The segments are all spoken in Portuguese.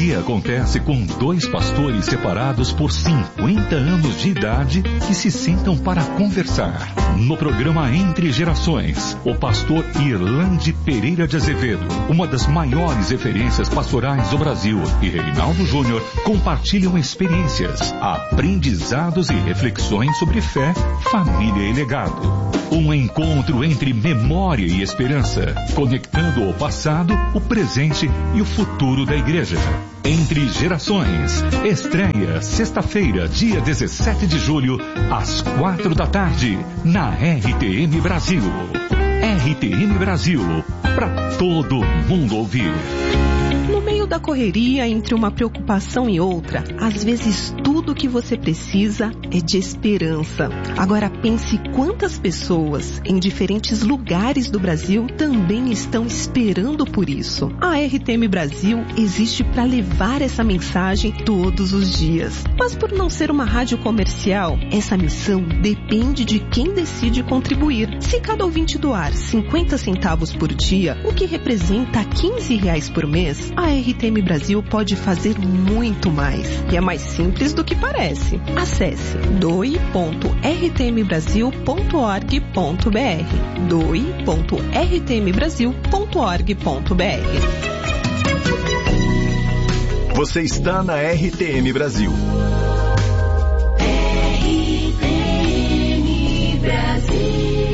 dia acontece com dois pastores separados por 50 anos de idade que se sentam para conversar. No programa Entre Gerações, o pastor Irlande Pereira de Azevedo, uma das maiores referências pastorais do Brasil, e Reinaldo Júnior compartilham experiências, aprendizados e reflexões sobre fé, família e legado. Um encontro entre memória e esperança, conectando o passado, o presente e o futuro da igreja. Entre Gerações, estreia sexta-feira, dia 17 de julho, às 4 da tarde, na RTM Brasil. RTM Brasil, para todo mundo ouvir. No meio da correria, entre uma preocupação e outra, às vezes tudo o que você precisa é de esperança. Agora pense quantas pessoas em diferentes lugares do Brasil também estão esperando por isso. A RTM Brasil existe para levar essa mensagem todos os dias. Mas por não ser uma rádio comercial, essa missão depende de quem decide contribuir. Se cada ouvinte doar 50 centavos por dia, o que representa R$15 por mês, a RTM Brasil pode fazer muito mais. E é mais simples do que parece. Acesse doe.rtmbrasil.org.br doe.rtmbrasil.org.br. Você está na RTM Brasil. RTM Brasil.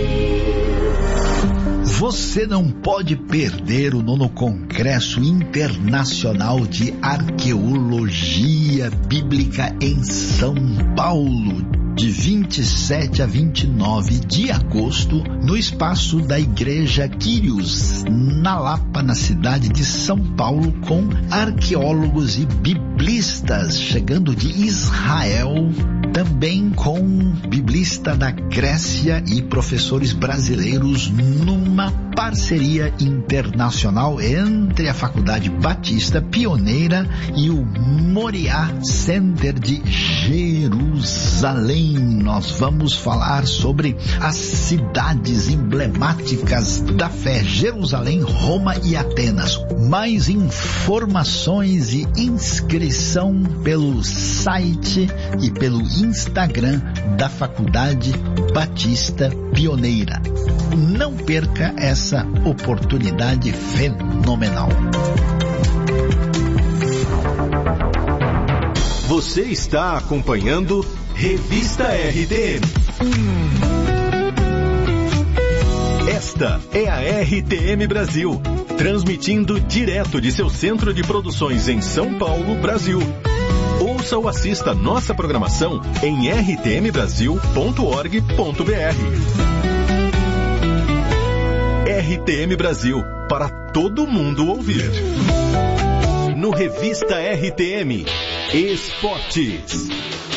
Você não pode perder o 9º Congresso Internacional de Arqueologia Bíblica em São Paulo, de 27 a 29 de agosto, no espaço da Igreja Quírios, na Lapa, na cidade de São Paulo, com arqueólogos e biblistas chegando de Israel, também com biblista da Grécia e professores brasileiros, numa parceria internacional entre a Faculdade Batista Pioneira e o Moriá Center de Jerusalém. Nós vamos falar sobre as cidades emblemáticas da fé: Jerusalém, Roma e Atenas. Mais informações e inscrição pelo site e pelo Instagram da Faculdade Batista Pioneira. Não perca essa oportunidade fenomenal. Você está acompanhando Revista RTM. Esta é a RTM Brasil, transmitindo direto de seu centro de produções em São Paulo, Brasil. Ouça ou assista nossa programação em rtmbrasil.org.br. RTM Brasil, para todo mundo ouvir. No Revista RTM, Esportes.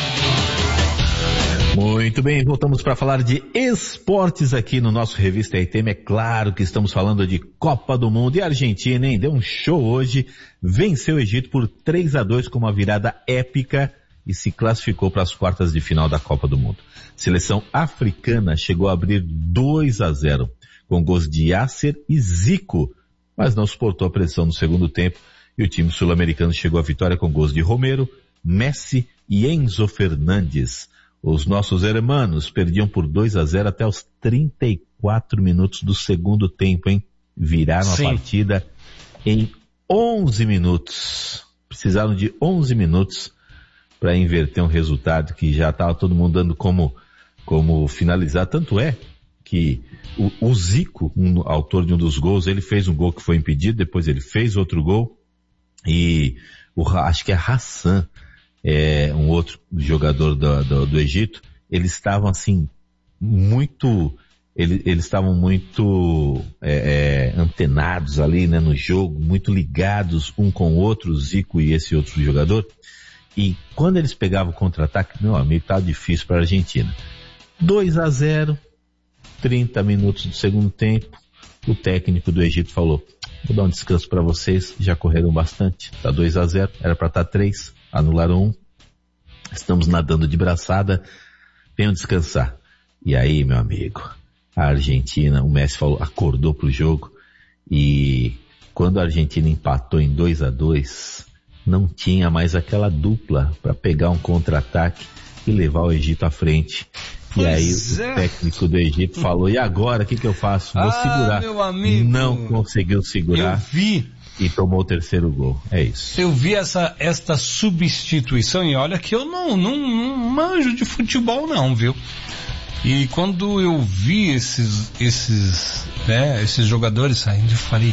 Muito bem, voltamos para falar de esportes aqui no nosso Revista RTM. É claro que estamos falando de Copa do Mundo. E a Argentina, hein? Deu um show hoje, venceu o Egito por 3-2 com uma virada épica e se classificou para as quartas de final da Copa do Mundo. Seleção africana chegou a abrir 2-0 com gols de Yasser e Zico, mas não suportou a pressão no segundo tempo e o time sul-americano chegou à vitória com gols de Romero, Messi e Enzo Fernandes. Os nossos hermanos perdiam por 2-0 até os 34 minutos do segundo tempo, hein? Viraram a partida em 11 minutos. Precisaram de 11 minutos para inverter um resultado que já estava todo mundo dando como finalizar. Tanto é que o Zico, autor de um dos gols, ele fez um gol que foi impedido, depois ele fez outro gol e acho que é Hassan, um outro jogador do Egito, eles estavam assim, eles estavam muito antenados ali, né, no jogo, muito ligados um com o outro, o Zico e esse outro jogador, e quando eles pegavam o contra-ataque, meu amigo, estava difícil para a Argentina. 2-0, 30 minutos do segundo tempo, o técnico do Egito falou: vou dar um descanso para vocês, já correram bastante, tá 2-0, era para estar 3, anularam 1, estamos nadando de braçada, venham descansar. E aí, meu amigo, a Argentina, o Messi falou, acordou pro jogo, e quando a Argentina empatou em 2-2, não tinha mais aquela dupla para pegar um contra-ataque e levar o Egito à frente. E aí o técnico do Egito falou, e agora, o que eu faço? Vou segurar. Meu amigo, não conseguiu segurar. Eu vi. E tomou o terceiro gol. É isso. Eu vi esta substituição e olha que eu não manjo de futebol não, viu? E quando eu vi esses jogadores saindo, eu falei,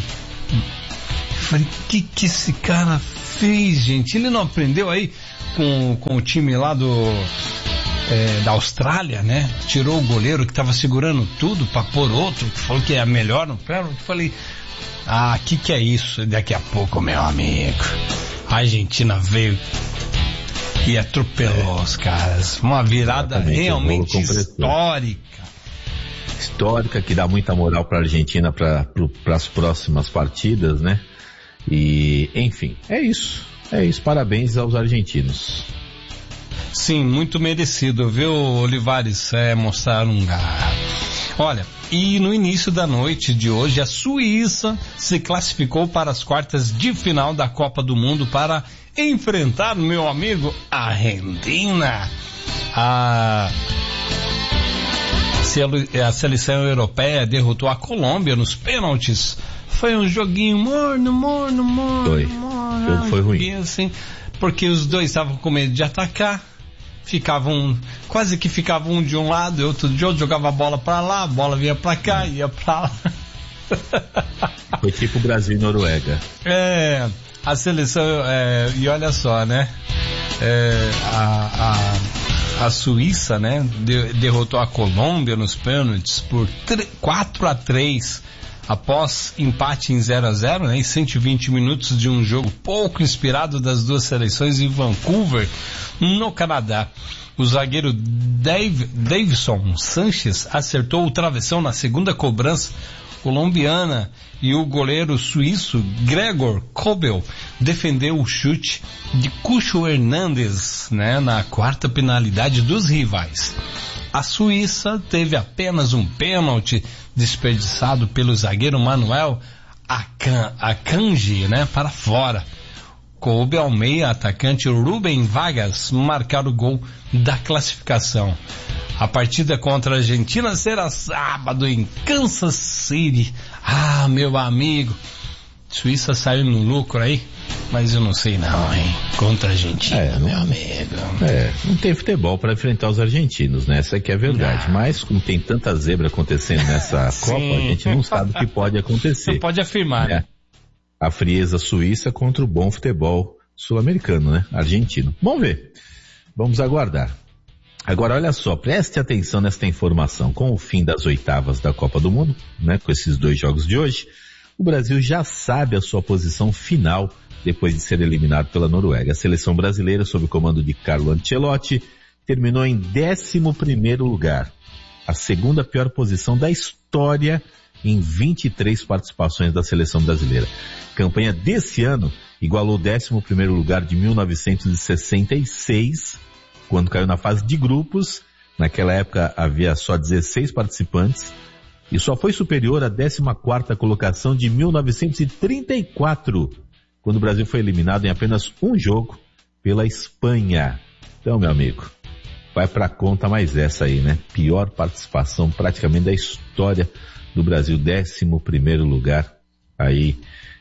que esse cara fez, gente? Ele não aprendeu aí com o time lá da Austrália, né? Tirou o goleiro que estava segurando tudo para pôr outro, que falou que é melhor no pênalti. Eu falei, que é isso? E daqui a pouco, meu amigo, a Argentina veio e atropelou os caras. Uma virada realmente histórica, que dá muita moral para a Argentina para as próximas partidas, né? E, enfim, é isso. Parabéns aos argentinos. Sim, muito merecido, viu, Olivares? Mostrar um garra. Olha, e no início da noite de hoje, a Suíça se classificou para as quartas de final da Copa do Mundo para enfrentar, meu amigo, a Argentina. A seleção europeia derrotou a Colômbia nos pênaltis. Foi um joguinho morno. O jogo foi ruim. Assim, porque os dois estavam com medo de atacar. Quase que ficavam um de um lado e outro de outro, jogava a bola pra lá, a bola vinha pra cá, ia pra lá. Foi tipo Brasil e Noruega. A seleção, e olha só, né? A Suíça, né? Derrotou a Colômbia nos pênaltis por 4-3, após empate em 0-0, né? Em 120 minutos de um jogo pouco inspirado das duas seleções em Vancouver, no Canadá. O zagueiro Davinson Sanchez acertou o travessão na segunda cobrança colombiana e o goleiro suíço Gregor Kobel defendeu o chute de Cucho Hernández, né, na quarta penalidade dos rivais. A Suíça teve apenas um pênalti desperdiçado pelo zagueiro Manuel Akanji, né, para fora. Coube ao meia atacante Rubem Vargas marcar o gol da classificação. A partida contra a Argentina será sábado em Kansas City. Meu amigo, Suíça saiu no lucro aí, mas eu não sei não, hein? Contra a Argentina, meu amigo. Não tem futebol para enfrentar os argentinos, né? Essa aqui é a verdade. Mas como tem tanta zebra acontecendo nessa Copa, a gente não sabe o que pode acontecer. Não pode afirmar, né? A frieza suíça contra o bom futebol sul-americano, né? Argentino. Vamos ver. Vamos aguardar. Agora, olha só, preste atenção nesta informação. Com o fim das oitavas da Copa do Mundo, né? Com esses 2 jogos de hoje, o Brasil já sabe a sua posição final depois de ser eliminado pela Noruega. A seleção brasileira, sob o comando de Carlo Ancelotti, terminou em 11º lugar. A segunda pior posição da história em 23 participações da seleção brasileira. A campanha desse ano igualou o 11º lugar de 1966, quando caiu na fase de grupos. Naquela época havia só 16 participantes, e só foi superior à 14ª colocação de 1934, quando o Brasil foi eliminado em apenas um jogo pela Espanha. Então, meu amigo, vai pra conta mais essa aí, né? Pior participação praticamente da história do Brasil, 11º lugar. Aí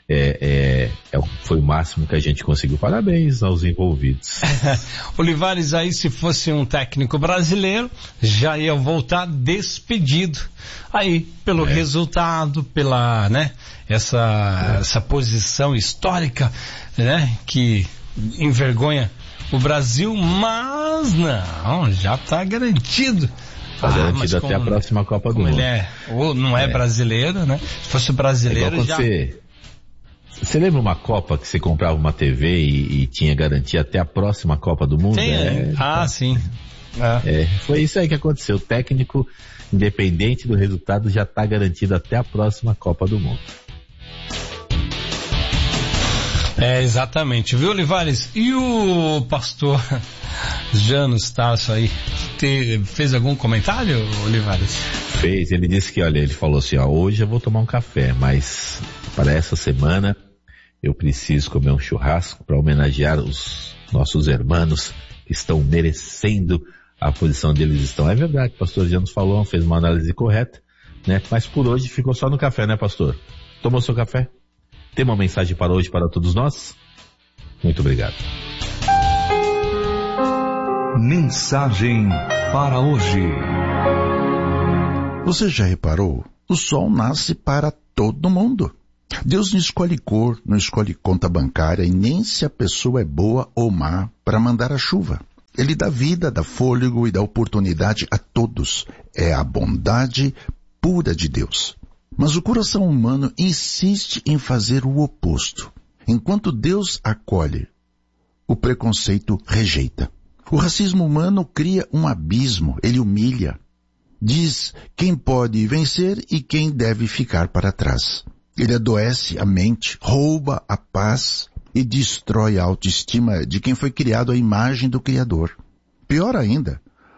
foi o máximo que a gente conseguiu. Parabéns aos envolvidos. Olivares, aí se fosse um técnico brasileiro, já ia voltar despedido. Aí, pelo resultado, pela, né, essa posição histórica, né, que envergonha o Brasil, mas não, já está garantido. Está garantido até a próxima Copa do Mundo. Ele não é brasileiro, né? Se fosse brasileiro, já... Você lembra uma Copa que você comprava uma TV e tinha garantia até a próxima Copa do Mundo? Sim. Foi isso aí que aconteceu. O técnico, independente do resultado, já está garantido até a próxima Copa do Mundo. Exatamente, viu, Olivares? E o pastor Janos Tarso aí, fez algum comentário, Olivares? Fez, ele disse que, olha, ele falou assim, hoje eu vou tomar um café, mas para essa semana eu preciso comer um churrasco para homenagear os nossos irmãos que estão merecendo a posição onde eles estão. É verdade, o pastor já nos falou, fez uma análise correta, né? Mas por hoje ficou só no café, né, pastor? Tomou seu café? Tem uma mensagem para hoje para todos nós? Muito obrigado. Mensagem para hoje. Você já reparou? O sol nasce para todo mundo. Deus não escolhe cor, não escolhe conta bancária e nem se a pessoa é boa ou má para mandar a chuva. Ele dá vida, dá fôlego e dá oportunidade a todos. É a bondade pura de Deus. Mas o coração humano insiste em fazer o oposto. Enquanto Deus acolhe, o preconceito rejeita. O racismo humano cria um abismo, ele humilha. Diz quem pode vencer e quem deve ficar para trás. Ele adoece a mente, rouba a paz e destrói a autoestima de quem foi criado à imagem do Criador. Pior ainda,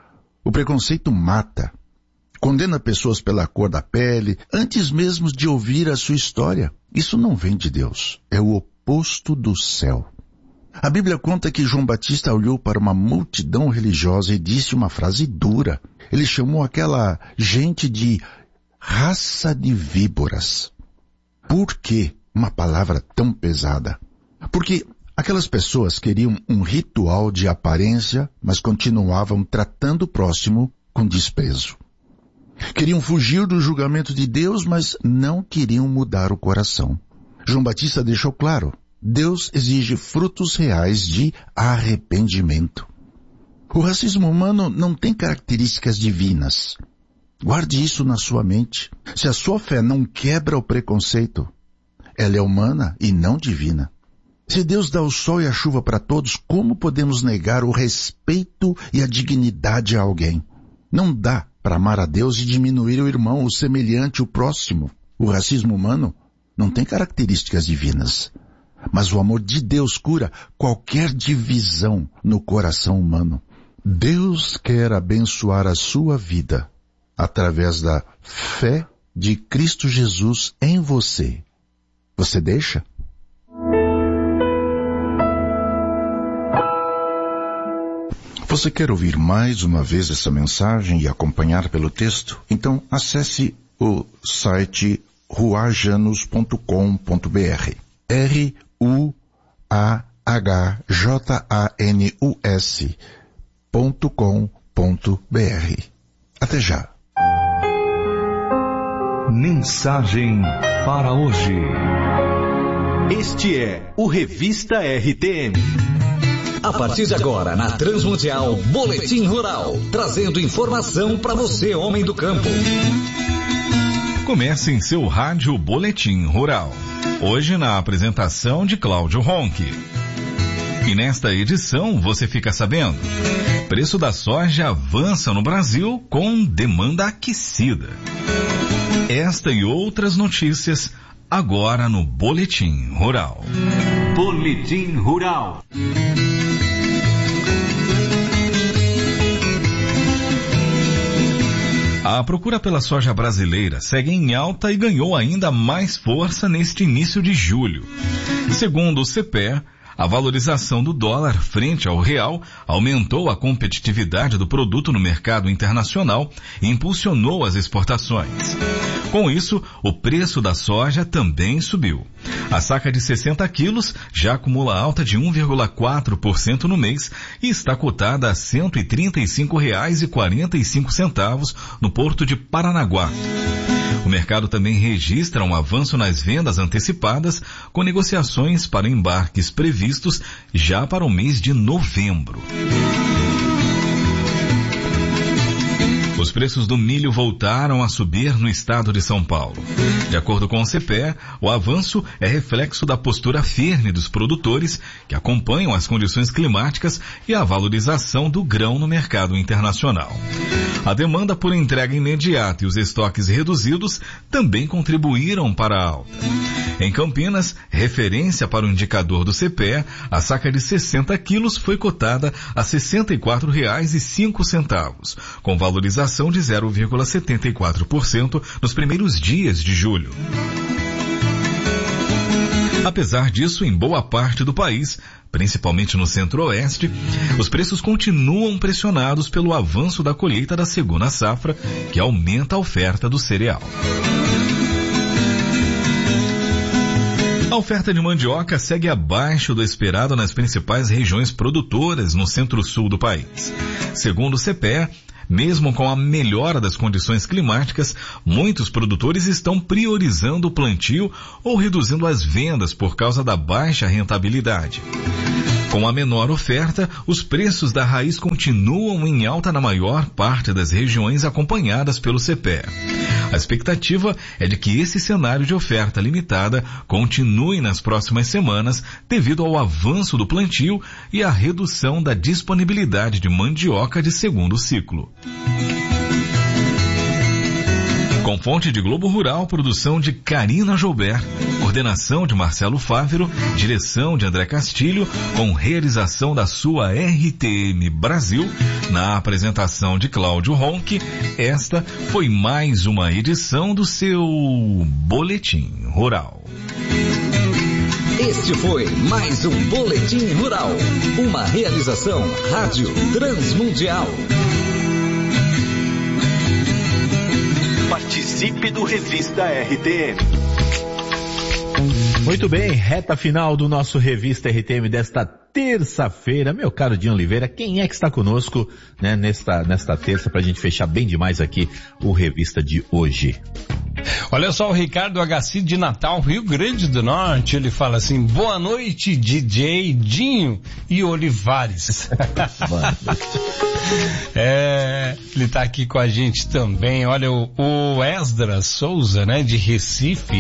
o preconceito mata. Condena pessoas pela cor da pele, antes mesmo de ouvir a sua história. Isso não vem de Deus, é o oposto do céu. A Bíblia conta que João Batista olhou para uma multidão religiosa e disse uma frase dura. Ele chamou aquela gente de raça de víboras. Por que uma palavra tão pesada? Porque aquelas pessoas queriam um ritual de aparência, mas continuavam tratando o próximo com desprezo. Queriam fugir do julgamento de Deus, mas não queriam mudar o coração. João Batista deixou claro, Deus exige frutos reais de arrependimento. O racismo humano não tem características divinas. Guarde isso na sua mente. Se a sua fé não quebra o preconceito, ela é humana e não divina. Se Deus dá o sol e a chuva para todos, como podemos negar o respeito e a dignidade a alguém? Não dá para amar a Deus e diminuir o irmão, o semelhante, o próximo. O racismo humano não tem características divinas. Mas o amor de Deus cura qualquer divisão no coração humano. Deus quer abençoar a sua vida através da fé de Cristo Jesus em você. Você deixa? Você quer ouvir mais uma vez essa mensagem e acompanhar pelo texto? Então acesse o site ruajanus.com.br. ruajanus.com.br. Até já. Mensagem para hoje. Este é o Revista RTM. A partir de agora, na Transmundial, Boletim Rural, trazendo informação para você, homem do campo. Comece em seu rádio Boletim Rural. Hoje na apresentação de Cláudio Ronque. E nesta edição você fica sabendo: preço da soja avança no Brasil com demanda aquecida. Esta e outras notícias agora no Boletim Rural. Boletim Rural. A procura pela soja brasileira segue em alta e ganhou ainda mais força neste início de julho. Segundo o CPE, a valorização do dólar frente ao real aumentou a competitividade do produto no mercado internacional e impulsionou as exportações. Com isso, o preço da soja também subiu. A saca de 60 quilos já acumula alta de 1,4% no mês e está cotada a R$ 135,45 no porto de Paranaguá. O mercado também registra um avanço nas vendas antecipadas, com negociações para embarques previstos já para o mês de novembro. Os preços do milho voltaram a subir no estado de São Paulo. De acordo com o CPE, o avanço é reflexo da postura firme dos produtores que acompanham as condições climáticas e a valorização do grão no mercado internacional. A demanda por entrega imediata e os estoques reduzidos também contribuíram para a alta. Em Campinas, referência para o indicador do CPE, a saca de 60 quilos foi cotada a R$ 64,05, com valorização de 0,74% nos primeiros dias de julho. Apesar disso, em boa parte do país, principalmente no centro-oeste, os preços continuam pressionados pelo avanço da colheita da segunda safra, que aumenta a oferta do cereal. A oferta de mandioca segue abaixo do esperado nas principais regiões produtoras no centro-sul do país. Segundo o CPEA, mesmo com a melhora das condições climáticas, muitos produtores estão priorizando o plantio ou reduzindo as vendas por causa da baixa rentabilidade. Com a menor oferta, os preços da raiz continuam em alta na maior parte das regiões acompanhadas pelo CPEA. A expectativa é de que esse cenário de oferta limitada continue nas próximas semanas devido ao avanço do plantio e à redução da disponibilidade de mandioca de segundo ciclo. Com fonte de Globo Rural, produção de Karina Joubert, coordenação de Marcelo Fávero, direção de André Castilho, com realização da sua RTM Brasil, na apresentação de Cláudio Ronck, esta foi mais uma edição do seu Boletim Rural. Este foi mais um Boletim Rural, uma realização Rádio Transmundial. Participe do Revista RTM. Muito bem, reta final do nosso Revista RTM desta terça-feira. Meu caro Dinho Oliveira, quem é que está conosco, né, nesta terça, para a gente fechar bem demais aqui o Revista de hoje? Olha só, o Ricardo HC de Natal, Rio Grande do Norte, ele fala assim: boa noite, DJ Dinho e Olivares. Ele tá aqui com a gente também. Olha, o Esdras Souza, né, de Recife,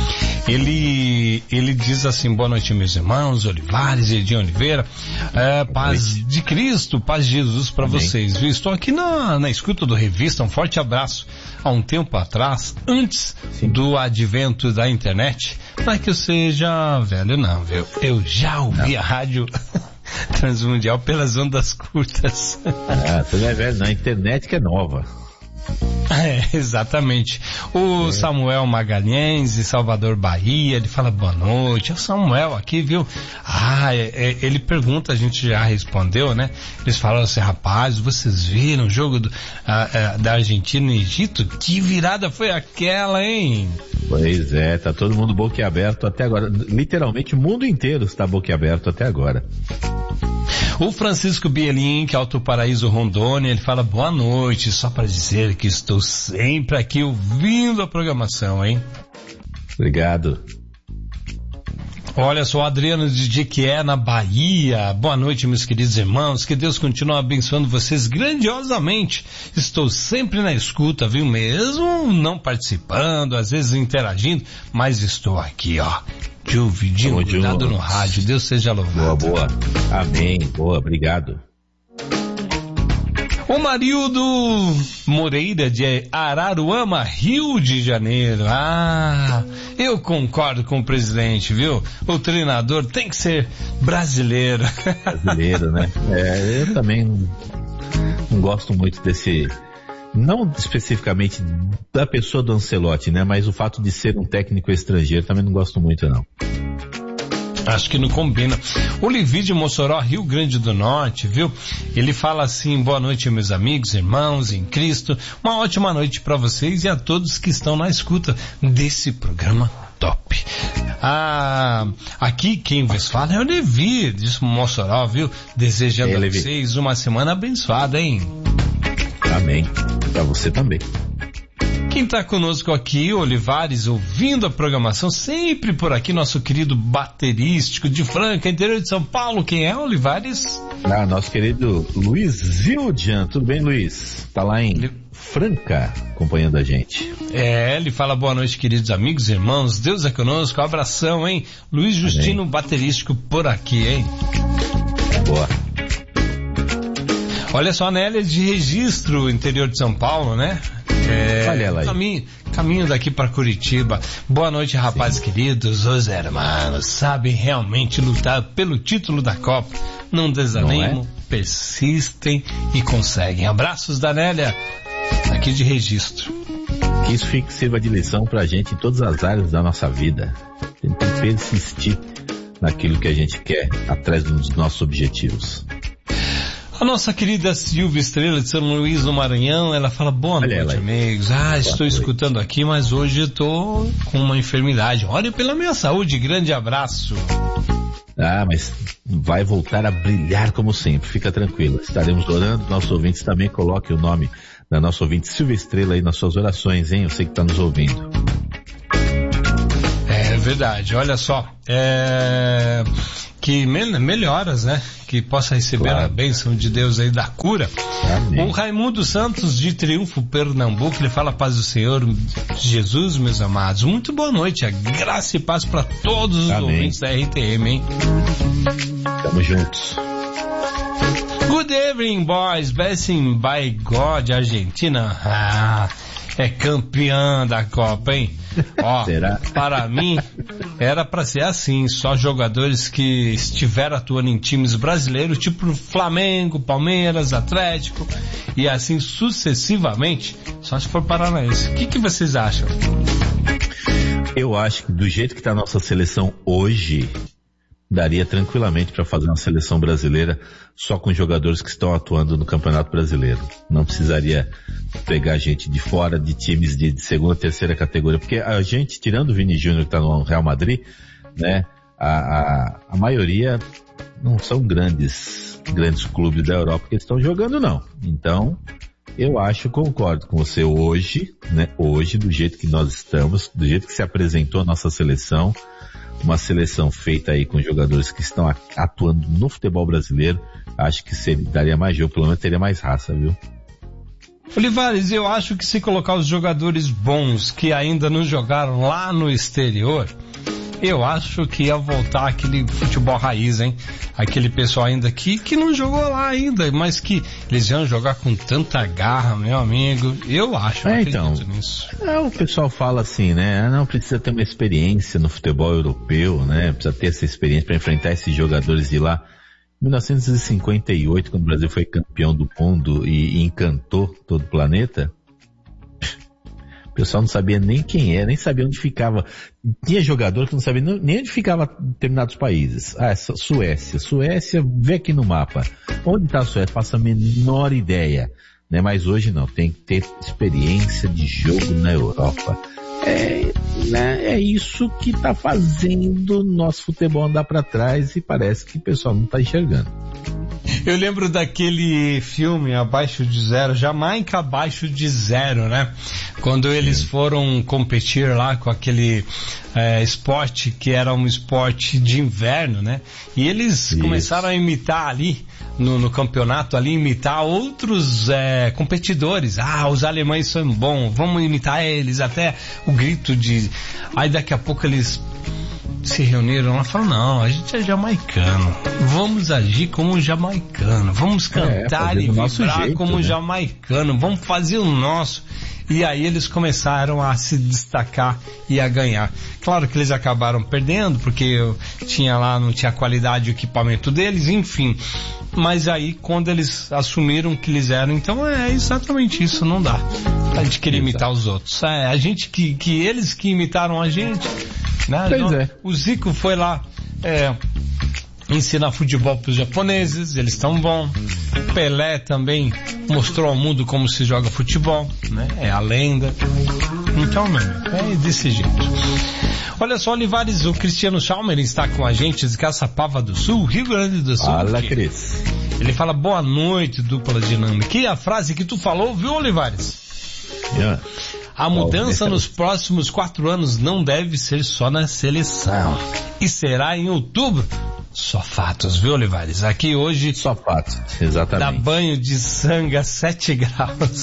ele diz assim: boa noite, meus irmãos, Olivares e Dinho Oliveira, paz de Cristo, paz de Jesus para vocês, viu? Estou aqui na escuta do Revista, um forte abraço. Há um tempo atrás, antes do advento da internet, não é que eu seja velho não, viu? Eu já ouvi a rádio Transmundial pelas ondas curtas. Você não é velho, na internet que é nova. Exatamente. O Samuel Magalhães de Salvador, Bahia, ele fala boa noite. É o Samuel aqui, viu? Ele pergunta, a gente já respondeu, né? Eles falam assim: rapaz, vocês viram o jogo da Argentina e Egito? Que virada foi aquela, hein? Pois é, tá todo mundo boquiaberto até agora. Literalmente o mundo inteiro está boquiaberto até agora. O Francisco Bielin, que é Alto Paraíso, Rondônia, ele fala boa noite, só para dizer que estou sempre aqui ouvindo a programação, hein? Obrigado. Olha só, o Adriano de Jequié, na Bahia. Boa noite, meus queridos irmãos. Que Deus continue abençoando vocês grandiosamente. Estou sempre na escuta, viu? Mesmo não participando, às vezes interagindo, mas estou aqui, ó, de ouvidinho grudado no rádio. Deus seja louvado. Boa. Amém. Boa, obrigado. O Marildo Moreira de Araruama, Rio de Janeiro. Eu concordo com o presidente, viu? O treinador tem que ser brasileiro. Brasileiro, né? Eu também não gosto muito desse... Não especificamente da pessoa do Ancelotti, né? Mas o fato de ser um técnico estrangeiro também não gosto muito, não. Acho que não combina. O Levi de Mossoró, Rio Grande do Norte, viu? Ele fala assim: boa noite, meus amigos, irmãos em Cristo. Uma ótima noite para vocês e a todos que estão na escuta desse programa top. Aqui quem vos fala é o Levi de Mossoró, viu? Desejando a vocês uma semana abençoada, hein? Amém. Para você também. Quem está conosco aqui, Olivares, ouvindo a programação, sempre por aqui, nosso querido baterístico de Franca, interior de São Paulo. Quem é, Olivares? Nosso querido Luiz Zildjian. Tudo bem, Luiz? Tá lá em Franca, acompanhando a gente. Ele fala boa noite, queridos amigos, irmãos. Deus é conosco. Um abração, hein? Luiz Justino, baterístico por aqui, hein? Boa. Olha só, a Nélia de Registro, interior de São Paulo, né? Olha ela aí. Caminho daqui para Curitiba. Boa noite, rapazes queridos. Os hermanos sabem realmente lutar pelo título da Copa. Não desanimam, persistem e conseguem. Abraços da Nélia, aqui de Registro. Que isso sirva de lição pra gente em todas as áreas da nossa vida. Tem que persistir naquilo que a gente quer, atrás dos nossos objetivos. A nossa querida Silvia Estrela de São Luís do Maranhão, ela fala, boa noite, amigos. Estou escutando aqui, mas hoje eu estou com uma enfermidade. Ore pela minha saúde, grande abraço. Mas vai voltar a brilhar como sempre, fica tranquila. Estaremos orando, nossos ouvintes também, coloque o nome da nossa ouvinte Silvia Estrela aí nas suas orações, hein? Eu sei que está nos ouvindo. É verdade, olha só, que melhoras, né? Que possa receber a bênção de Deus aí da cura. Amém. O Raimundo Santos de Triunfo, Pernambuco, ele fala: paz do Senhor Jesus, meus amados. Muito boa noite, a graça e paz para todos os ouvintes da RTM, hein? Tamo juntos. Good evening, boys. Blessing by God, Argentina. É campeã da Copa, hein? Ó, será? Para mim, era para ser assim, só jogadores que estiveram atuando em times brasileiros, tipo Flamengo, Palmeiras, Atlético, e assim sucessivamente, só se for paranaense. O que vocês acham? Eu acho que do jeito que está a nossa seleção hoje, daria tranquilamente para fazer uma seleção brasileira só com jogadores que estão atuando no Campeonato Brasileiro. Não precisaria pegar gente de fora, de times de segunda, terceira categoria, porque a gente, tirando o Vini Júnior que está no Real Madrid, né, a maioria não são grandes clubes da Europa que estão jogando, não. Então, eu concordo com você hoje, né, hoje, do jeito que nós estamos, do jeito que se apresentou a nossa seleção, uma seleção feita aí com jogadores que estão atuando no futebol brasileiro, acho que daria mais jogo, pelo menos teria mais raça, viu? Olivares, eu acho que se colocar os jogadores bons que ainda não jogaram lá no exterior, eu acho que ia voltar aquele futebol raiz, hein? Aquele pessoal ainda que não jogou lá ainda, mas que eles iam jogar com tanta garra, meu amigo. Eu acho, então, nisso. O pessoal fala assim, né? Não precisa ter uma experiência no futebol europeu, né? Precisa ter essa experiência para enfrentar esses jogadores de lá. Em 1958, quando o Brasil foi campeão do mundo e encantou todo o planeta, o pessoal não sabia nem quem era, nem sabia onde ficava. Tinha jogador que não sabia nem onde ficava determinados países. Suécia, vê aqui no mapa. Onde está a Suécia? Faço a menor ideia. Né? Mas hoje não, tem que ter experiência de jogo na Europa. É isso que está fazendo o nosso futebol andar para trás e parece que o pessoal não está enxergando. Eu lembro daquele filme Abaixo de Zero, Jamaica Abaixo de Zero, né? Quando eles foram competir lá com aquele esporte que era um esporte de inverno, né? E eles começaram a imitar ali, no campeonato ali, imitar outros competidores. Os alemães são bons, vamos imitar eles, até o grito de... Aí daqui a pouco eles se reuniram lá e falaram, não, a gente é jamaicano, vamos agir como jamaicano, vamos cantar e vibrar como jamaicano, vamos fazer o nosso. E aí eles começaram a se destacar e a ganhar. Claro que eles acabaram perdendo, porque não tinha qualidade o equipamento deles, enfim. Mas aí, quando eles assumiram que eles eram, então é exatamente isso, não dá. A gente querer imitar os outros. A gente que eles que imitaram a gente, né? O Zico foi lá, ensinar futebol para os japoneses, eles estão bons. Pelé também mostrou ao mundo como se joga futebol, né? É a lenda. Então, é desse jeito. Olha só, Olivares, o Cristiano Chalmer está com a gente de Caçapava do Sul, Rio Grande do Sul. Fala, Cris. Ele fala, boa noite, dupla dinâmica. E a frase que tu falou, viu, Olivares? A mudança nos próximos 4 anos não deve ser só na seleção. E será em outubro. Só fatos, viu, Olivares? Aqui hoje... Só fatos, exatamente. Dá banho de sangue a 7 graus.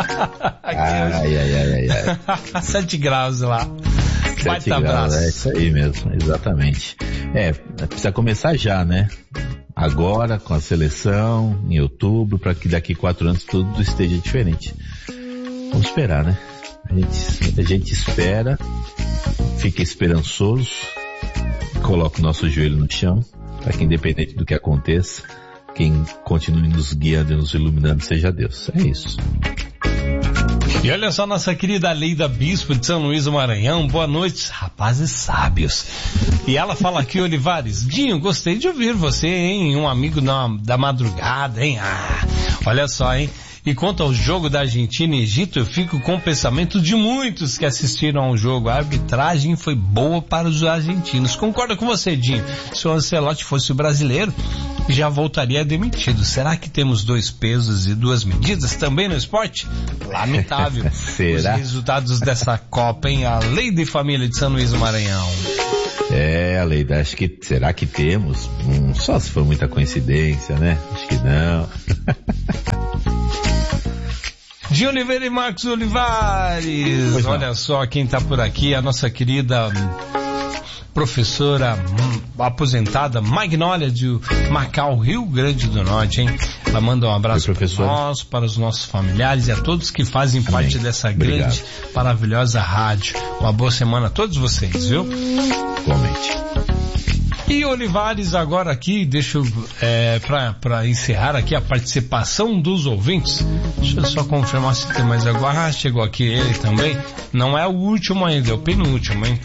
Ai. 7 graus lá. 7 graus, é isso aí mesmo, exatamente. Precisa começar já, né? Agora, com a seleção, em outubro, para que daqui 4 anos tudo esteja diferente. Vamos esperar, né? A gente espera, fica esperançoso, coloca o nosso joelho no chão, para que independente do que aconteça, quem continue nos guiando e nos iluminando seja Deus. É isso. E olha só, nossa querida Leida Bispo de São Luís do Maranhão, boa noite, rapazes sábios. E ela fala aqui, Olivares, Dinho, gostei de ouvir você, hein, um amigo da madrugada, hein, olha só, hein. E quanto ao jogo da Argentina e Egito, eu fico com o pensamento de muitos que assistiram ao jogo. A arbitragem foi boa para os argentinos. Concordo com você, Dinho. Se o Ancelotti fosse o brasileiro, já voltaria demitido. Será que temos 2 pesos e 2 medidas também no esporte? Lamentável. Será? Os resultados dessa Copa, hein? A lei de família de São Luís do Maranhão. A Leida, acho que, será que temos? Só se for muita coincidência, né? Acho que não. De Oliveira e Marcos Olivares. Olha só quem tá por aqui, a nossa querida professora aposentada Magnólia de Macau, Rio Grande do Norte, hein? Ela manda um abraço para os nossos familiares e a todos que fazem parte dessa grande, maravilhosa rádio. Uma boa semana a todos vocês, viu? Igualmente. E Olivares, agora aqui, deixa eu, para encerrar aqui a participação dos ouvintes, deixa eu só confirmar se tem mais agora. Chegou aqui ele também, não é o último ainda, é o penúltimo, hein?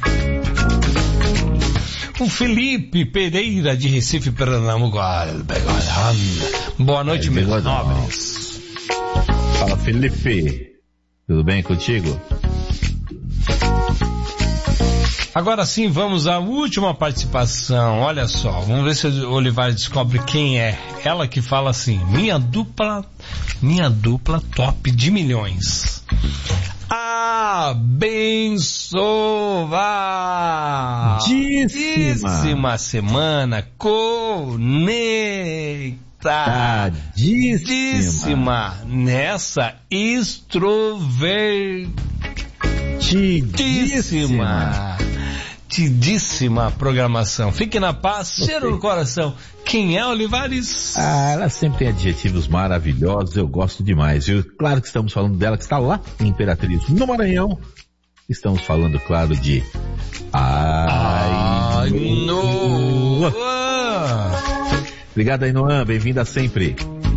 O Felipe Pereira de Recife, Pernambuco. Boa noite, meus nobres. Fala, Felipe, tudo bem contigo? Agora sim, vamos à última participação. Olha só, vamos ver se o Olivares descobre quem é. Ela que fala assim, minha dupla top de milhões. Abençoadíssima semana conectadíssima nessa extrovertidíssima programação. Fique na paz, cheiro no coração. Quem é, Olivares? Ela sempre tem adjetivos maravilhosos, eu gosto demais, viu? Claro que estamos falando dela que está lá em Imperatriz, no Maranhão. Estamos falando, claro, de Ainoa. Obrigado, Ainoa, bem-vinda sempre.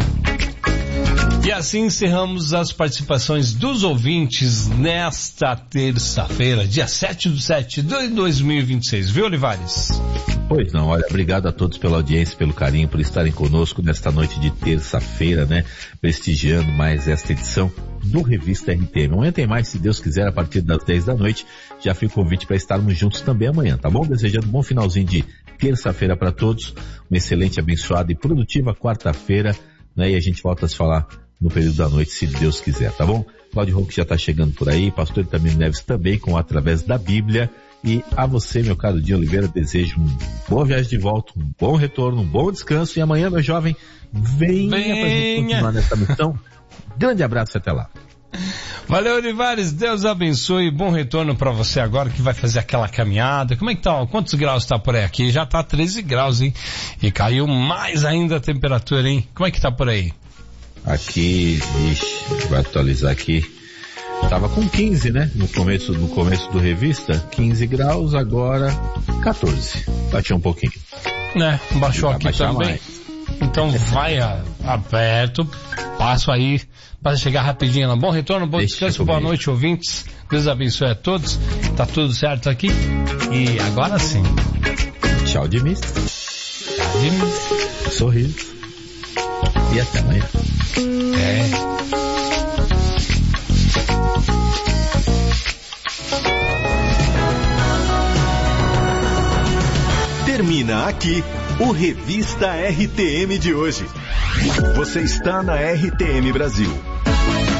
E assim encerramos as participações dos ouvintes nesta terça-feira, dia 7/7 de 2026, viu, Olivares? Pois não, olha, obrigado a todos pela audiência, pelo carinho, por estarem conosco nesta noite de terça-feira, né? Prestigiando mais esta edição do Revista RTM. Amanhã tem mais, se Deus quiser, a partir das 10 da noite. Já fica o convite para estarmos juntos também amanhã, tá bom? Desejando um bom finalzinho de terça-feira para todos, uma excelente, abençoada e produtiva quarta-feira, né? E a gente volta a se falar no período da noite, se Deus quiser, tá bom? Cláudio Ronco já está chegando por aí, pastor Itamir Neves também, com Através da Bíblia. E a você, meu caro Dinho Oliveira, desejo uma boa viagem de volta, um bom retorno, um bom descanso. E amanhã, meu jovem, venha pra gente continuar nessa missão. Grande abraço e até lá. Valeu, Olivares, Deus abençoe, bom retorno para você agora que vai fazer aquela caminhada. Como é que tá? Quantos graus tá por aí? Aqui já tá 13 graus, hein? E caiu mais ainda a temperatura, hein? Como é que tá por aí? Aqui, vai atualizar aqui. Tava com 15, né? No começo do revista, 15 graus, agora 14. Baixou um pouquinho. Né? Baixou aqui também. Mais. Então vai aperto, passo aí para chegar rapidinho lá. Bom retorno, bom descanso, boa noite, ouvintes. Deus abençoe a todos. Tá tudo certo aqui. E agora sim. Tchau de misto. Sorriso. E até amanhã. Termina aqui o Revista RTM de hoje. Você está na RTM Brasil.